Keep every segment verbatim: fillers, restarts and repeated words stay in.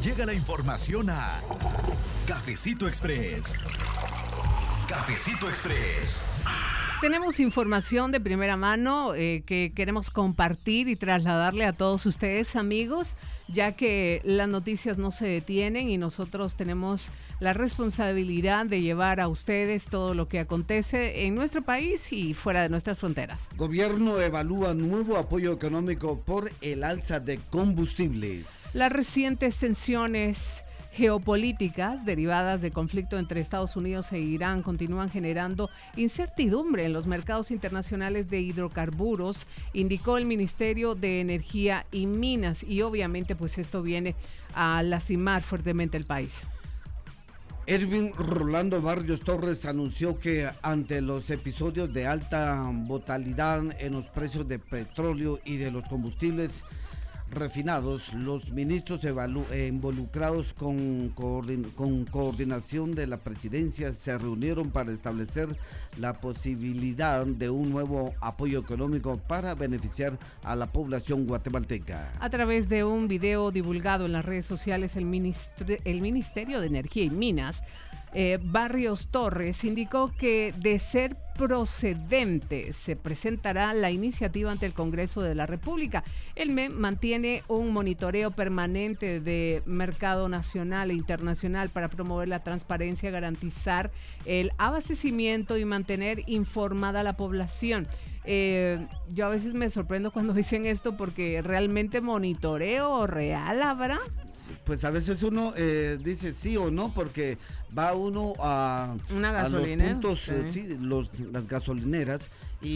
Llega la información a Cafecito Express. Cafecito Express. Tenemos información de primera mano eh, que queremos compartir y trasladarle a todos ustedes, amigos, ya que las noticias no se detienen y nosotros tenemos la responsabilidad de llevar a ustedes todo lo que acontece en nuestro país y fuera de nuestras fronteras. Gobierno evalúa nuevo apoyo económico por el alza de combustibles. Las recientes tensiones geopolíticas derivadas del conflicto entre Estados Unidos e Irán continúan generando incertidumbre en los mercados internacionales de hidrocarburos, indicó el Ministerio de Energía y Minas, y obviamente pues esto viene a lastimar fuertemente el país. Erwin Rolando Barrios Torres anunció que ante los episodios de alta volatilidad en los precios de petróleo y de los combustibles refinados, los ministros evalu- eh, involucrados con, coordin- con coordinación de la presidencia se reunieron para establecer la posibilidad de un nuevo apoyo económico para beneficiar a la población guatemalteca. A través de un video divulgado en las redes sociales, el, ministr- el Ministerio de Energía y Minas, eh, Barrios Torres, indicó que de ser procedente se presentará la iniciativa ante el Congreso de la República. El M E M mantiene un monitoreo permanente de mercado nacional e internacional para promover la transparencia, garantizar el abastecimiento y mantener informada a la población. Eh, yo a veces me sorprendo cuando dicen esto porque realmente monitoreo real habrá. Pues a veces uno eh, dice sí o no porque va uno a, Una a los gasolinera, puntos, sí. eh, sí, los, las gasolineras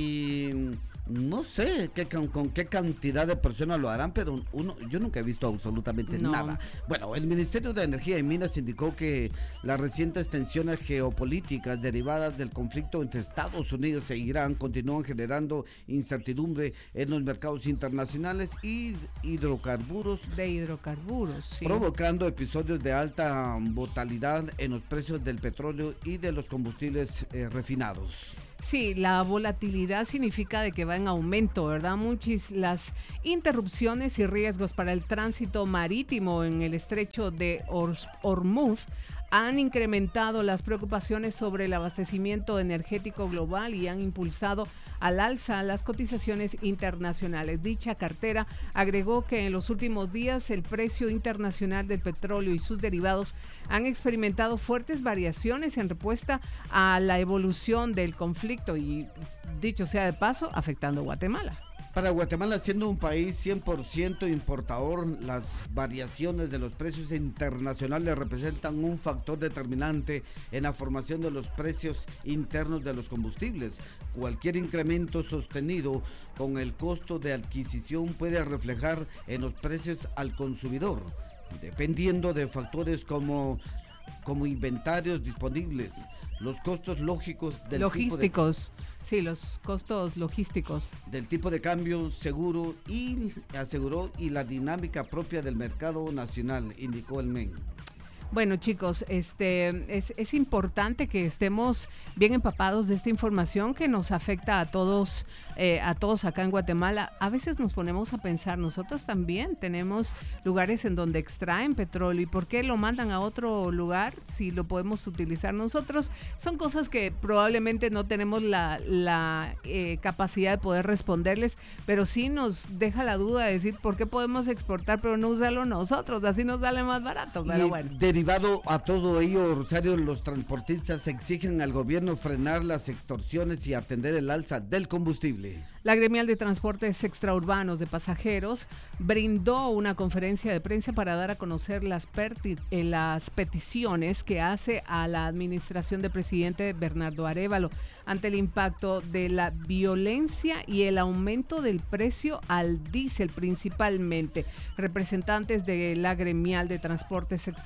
y no sé qué, con, con qué cantidad de personas lo harán, pero uno, yo nunca he visto absolutamente No. nada. Bueno, el Ministerio de Energía y Minas indicó que las recientes tensiones geopolíticas derivadas del conflicto entre Estados Unidos e Irán continúan generando incertidumbre en los mercados internacionales y hidrocarburos, De hidrocarburos, sí. provocando episodios de alta volatilidad en los precios del petróleo y de los combustibles eh, refinados. Sí, la volatilidad significa de que va en aumento, ¿verdad? Muchas las interrupciones y riesgos para el tránsito marítimo en el estrecho de Hormuz han incrementado las preocupaciones sobre el abastecimiento energético global y han impulsado al alza las cotizaciones internacionales. Dicha cartera agregó que en los últimos días el precio internacional del petróleo y sus derivados han experimentado fuertes variaciones en respuesta a la evolución del conflicto y, dicho sea de paso, afectando a Guatemala. Para Guatemala, siendo un país cien por ciento importador, las variaciones de los precios internacionales representan un factor determinante en la formación de los precios internos de los combustibles. Cualquier incremento sostenido con el costo de adquisición puede reflejar en los precios al consumidor, dependiendo de factores como como inventarios disponibles, los costos lógicos del logísticos, tipo de, sí, los costos logísticos del tipo de cambio seguro y aseguró y la dinámica propia del mercado nacional, indicó el M E M. Bueno, chicos, este es, es importante que estemos bien empapados de esta información que nos afecta a todos, eh, a todos acá en Guatemala. A veces nos ponemos a pensar, nosotros también tenemos lugares en donde extraen petróleo, ¿y por qué lo mandan a otro lugar si lo podemos utilizar nosotros? Son cosas que probablemente no tenemos la, la eh, capacidad de poder responderles, pero sí nos deja la duda de decir por qué podemos exportar pero no usarlo nosotros, así nos sale más barato, pero y bueno. Derivado a todo ello, Rosario, los transportistas exigen al gobierno frenar las extorsiones y atender el alza del combustible. La Gremial de Transportes Extraurbanos de Pasajeros brindó una conferencia de prensa para dar a conocer las, perti- eh, las peticiones que hace a la administración del presidente Bernardo Arévalo ante el impacto de la violencia y el aumento del precio al diésel principalmente. Representantes de la Gremial de Transportes Extraurbanos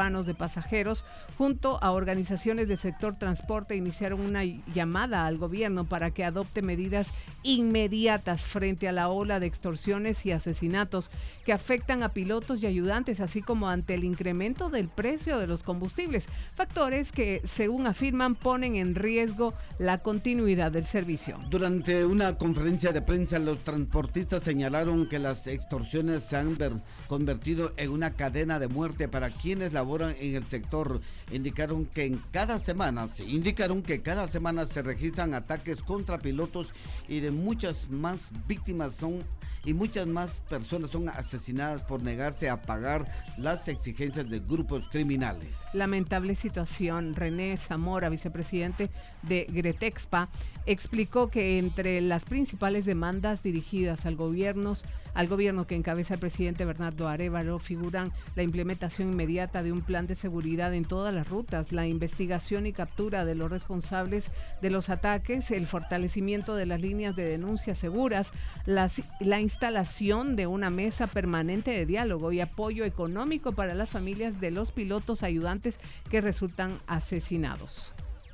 urbanos de pasajeros, junto a organizaciones del sector transporte, iniciaron una llamada al gobierno para que adopte medidas inmediatas frente a la ola de extorsiones y asesinatos que afectan a pilotos y ayudantes, así como ante el incremento del precio de los combustibles, factores que, según afirman, ponen en riesgo la continuidad del servicio. Durante una conferencia de prensa, los transportistas señalaron que las extorsiones se han ver, convertido en una cadena de muerte para quienes laboran en el sector. Indicaron que en cada semana, se indicaron que cada semana se registran ataques contra pilotos y de muchas más víctimas son y muchas más personas son asesinadas por negarse a pagar las exigencias de grupos criminales. Lamentable situación. René Zamora, vicepresidente de Gretexpa, explicó que entre las principales demandas dirigidas al gobierno, al gobierno que encabeza el presidente Bernardo Arévalo figuran la implementación inmediata de un plan de seguridad en todas las rutas, la investigación y captura de los responsables de los ataques, el fortalecimiento de las líneas de denuncia seguras, la, la instalación de una mesa permanente de diálogo y apoyo económico para las familias de los pilotos ayudantes que resultan asesinados.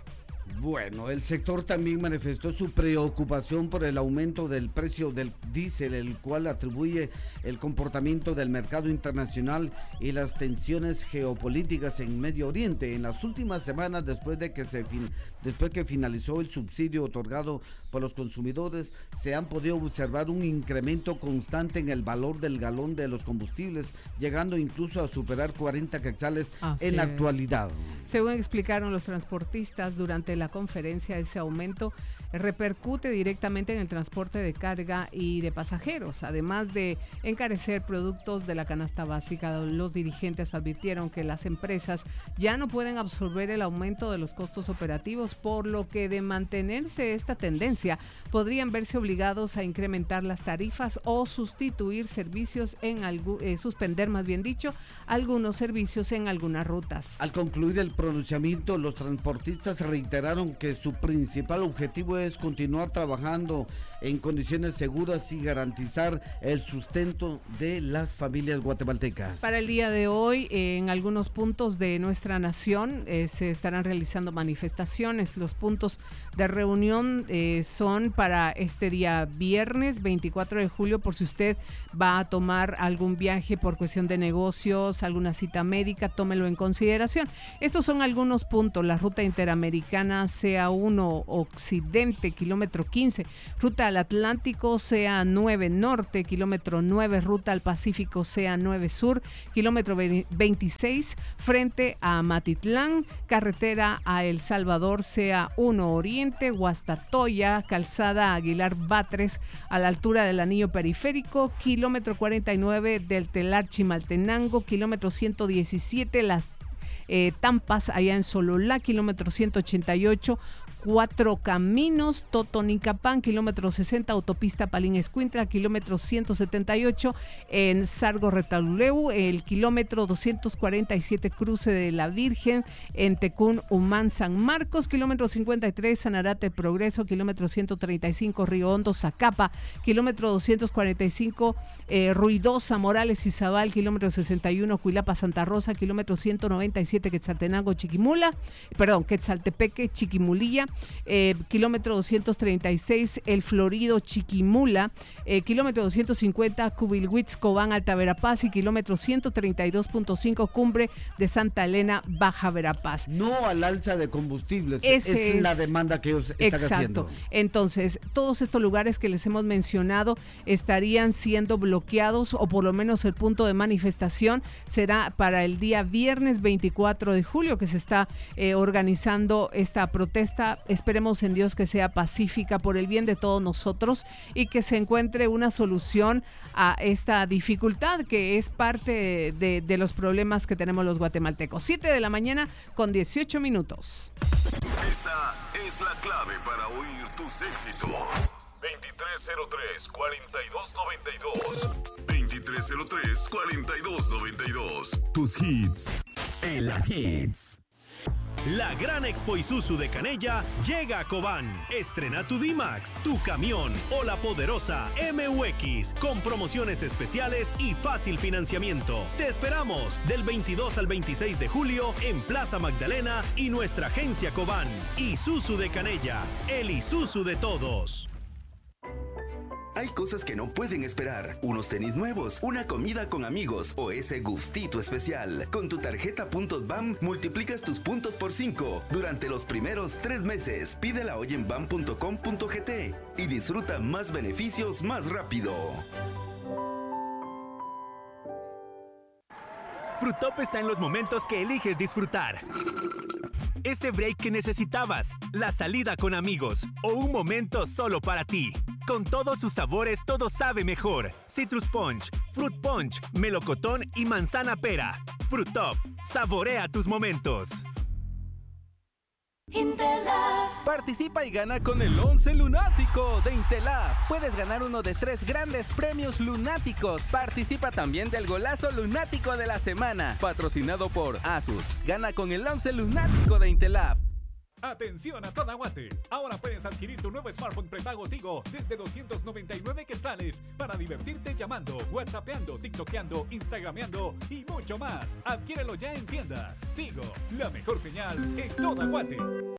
Bueno, el sector también manifestó su preocupación por el aumento del precio del diésel, el cual atribuye el comportamiento del mercado internacional y las tensiones geopolíticas en Medio Oriente. En las últimas semanas, después de que se fin, después que finalizó el subsidio otorgado por los consumidores, se han podido observar un incremento constante en el valor del galón de los combustibles, llegando incluso a superar cuarenta quetzales Así en la actualidad. Según explicaron los transportistas durante la conferencia, ese aumento repercute directamente en el transporte de carga y de pasajeros, además de encarecer productos de la canasta básica. Los dirigentes advirtieron que las empresas ya no pueden absorber el aumento de los costos operativos, por lo que de mantenerse esta tendencia podrían verse obligados a incrementar las tarifas o sustituir servicios en algún, eh, suspender más bien dicho, algunos servicios en algunas rutas. Al concluir el pronunciamiento, los transportistas reiteraron que su principal objetivo es continuar trabajando en condiciones seguras y garantizar el sustento de las familias guatemaltecas. Para el día de hoy, eh, en algunos puntos de nuestra nación eh, se estarán realizando manifestaciones. Los puntos de reunión eh, son para este día viernes veinticuatro de julio, por si usted va a tomar algún viaje por cuestión de negocios, alguna cita médica, tómelo en consideración. Estos son algunos puntos: la ruta interamericana C A uno Occidente, kilómetro quince, ruta al Atlántico C A nueve Norte, kilómetro nueve, ruta al Pacífico C A nueve Sur, kilómetro veintiséis, frente a Matitlán, carretera a El Salvador C A uno Oriente, Guastatoya, calzada Aguilar Batres, a la altura del anillo periférico, kilómetro cuarenta y nueve del Telar Chimaltenango, kilómetro ciento diecisiete, las eh, Tampas allá en Sololá, kilómetro ciento ochenta y ocho, Cuatro Caminos, Totonicapán, kilómetro sesenta, autopista Palín-Escuintla, kilómetro ciento setenta y ocho, en Sargo Retaluleu, el kilómetro doscientos cuarenta y siete, cruce de la Virgen, en Tecún, Humán, San Marcos, kilómetro cincuenta y tres, Sanarate Progreso, kilómetro ciento treinta y cinco, Río Hondo, Zacapa, kilómetro doscientos cuarenta y cinco, eh, Ruidosa, Morales y Zabal, kilómetro sesenta y uno, Cuilapa, Santa Rosa, kilómetro ciento noventa y siete, Quetzaltenango, Chiquimula, perdón, Quetzaltepeque, Chiquimulilla, Eh, kilómetro doscientos treinta y seis, El Florido, Chiquimula, eh, kilómetro doscientos cincuenta, Cubilhuitz, Cobán, Alta Verapaz, y kilómetro ciento treinta y dos punto cinco, Cumbre de Santa Elena, Baja Verapaz. No al alza de combustibles, Ese es, es la demanda que ellos están exacto. haciendo. Entonces, todos estos lugares que les hemos mencionado estarían siendo bloqueados, o por lo menos el punto de manifestación será para el día viernes veinticuatro de julio, que se está eh, organizando esta protesta. Esperemos en Dios que sea pacífica por el bien de todos nosotros y que se encuentre una solución a esta dificultad que es parte de, de los problemas que tenemos los guatemaltecos. siete de la mañana con dieciocho minutos. Esta es la clave para oír tus éxitos. veintitrés cero tres, cuarenta y dos noventa y dos. veintitrés cero tres, cuarenta y dos noventa y dos. Tus hits en la Hits. La gran Expo Isuzu de Canella llega a Cobán. Estrena tu D-Max, tu camión o la poderosa M U X con promociones especiales y fácil financiamiento. Te esperamos del veintidós al veintiséis de julio en Plaza Magdalena y nuestra agencia Cobán. Isuzu de Canella, el Isuzu de todos. Hay cosas que no pueden esperar. Unos tenis nuevos, una comida con amigos o ese gustito especial. Con tu tarjeta Puntos B A M multiplicas tus puntos por cinco durante los primeros tres meses. Pídela hoy en bam punto com punto gt y disfruta más beneficios más rápido. Frutop está en los momentos que eliges disfrutar. Ese break que necesitabas, la salida con amigos o un momento solo para ti. Con todos sus sabores, todo sabe mejor. Citrus Punch, Fruit Punch, Melocotón y Manzana Pera. Frutop, saborea tus momentos. Intelaf. Participa y gana con el once lunático de Intelaf. Puedes ganar uno de tres grandes premios lunáticos. Participa también del golazo lunático de la semana, patrocinado por Asus. Gana con el once lunático de Intelaf. Atención a toda Guate. Ahora puedes adquirir tu nuevo smartphone prepago Tigo desde doscientos noventa y nueve quetzales para divertirte llamando, whatsappeando, tiktokeando, instagrameando y mucho más. Adquiérelo ya en tiendas. Tigo, la mejor señal en toda Guate.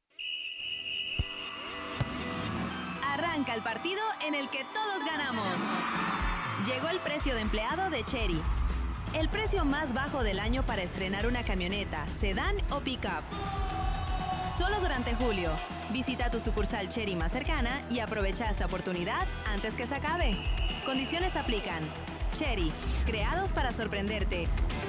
Arranca el partido en el que todos ganamos. Llegó el precio de empleado de Chery. El precio más bajo del año para estrenar una camioneta, sedán o pick-up. Solo durante julio. Visita tu sucursal Chery más cercana y aprovecha esta oportunidad antes que se acabe. Condiciones aplican. Chery, creados para sorprenderte.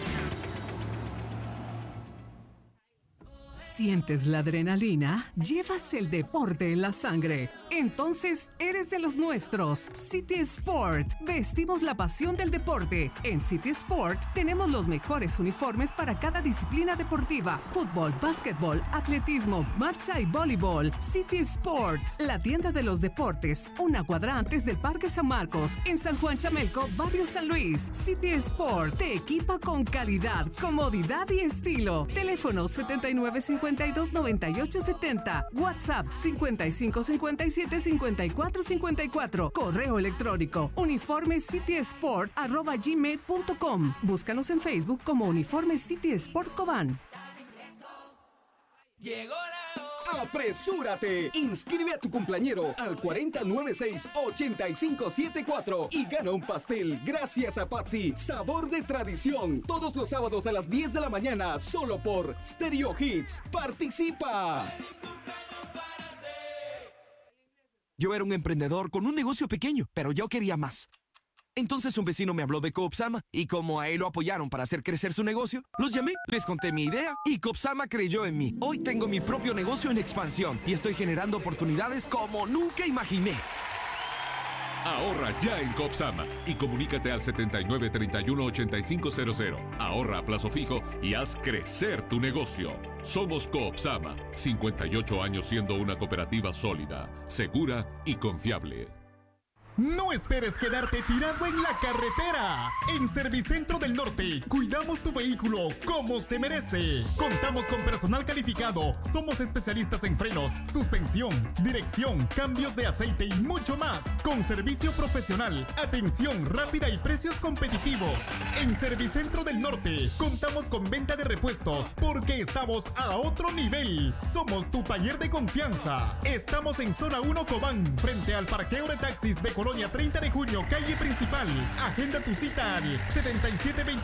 ¿Sientes la adrenalina? ¿Llevas el deporte en la sangre? Entonces eres de los nuestros. City Sport. Vestimos la pasión del deporte. En City Sport tenemos los mejores uniformes para cada disciplina deportiva. Fútbol, básquetbol, atletismo, marcha y voleibol. City Sport, la tienda de los deportes. Una cuadra antes del Parque San Marcos. En San Juan Chamelco, Barrio San Luis. City Sport te equipa con calidad, comodidad y estilo. Teléfono setenta y nueve cincuenta y dos noventa y ocho setenta. WhatsApp cincuenta y cinco cincuenta y siete cincuenta y cuatro cincuenta y cuatro. Correo electrónico uniforme city sport arroba gmail punto com. Búscanos en Facebook como Uniforme City Sport Cobán. Llegó la hora. ¡Apresúrate! Inscribe a tu cumpleañero al cuatro cero nueve seis, ocho cinco siete cuatro y gana un pastel gracias a Patsy, sabor de tradición. Todos los sábados a las diez de la mañana, solo por Stereo Hits. ¡Participa! Yo era un emprendedor con un negocio pequeño, pero yo quería más. Entonces un vecino me habló de Coopsama y como a él lo apoyaron para hacer crecer su negocio, los llamé, les conté mi idea y Coopsama creyó en mí. Hoy tengo mi propio negocio en expansión y estoy generando oportunidades como nunca imaginé. Ahorra ya en Coopsama y comunícate al setenta y nueve treinta y uno ochenta y cinco cero cero. Ahorra a plazo fijo y haz crecer tu negocio. Somos Coopsama, cincuenta y ocho años siendo una cooperativa sólida, segura y confiable. No esperes quedarte tirado en la carretera. En Servicentro del Norte, cuidamos tu vehículo como se merece. Contamos con personal calificado. Somos especialistas en frenos, suspensión, dirección, cambios de aceite y mucho más. Con servicio profesional, atención rápida y precios competitivos. En Servicentro del Norte, contamos con venta de repuestos porque estamos a otro nivel. Somos tu taller de confianza. Estamos en Zona uno Cobán, frente al parqueo de taxis de Colonia treinta de junio, calle principal. Agenda tu cita al setenta y siete veinticuatro